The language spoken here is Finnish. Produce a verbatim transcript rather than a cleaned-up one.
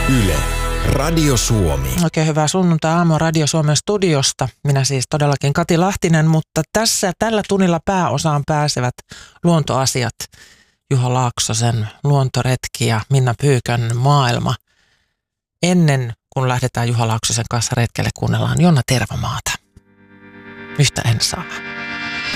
Yle, Radio Suomi. Oikein hyvää sunnuntai-aamua Radio Suomen studiosta. Minä siis todellakin Kati Lahtinen, mutta tässä tällä tunnilla pääosaan pääsevät luontoasiat. Juha Laaksosen luontoretki ja Minna Pyykön maailma. Ennen kuin lähdetään Juha Laaksosen kanssa retkelle, kuunnellaan Jonna Tervamaata. Yhtä en saa.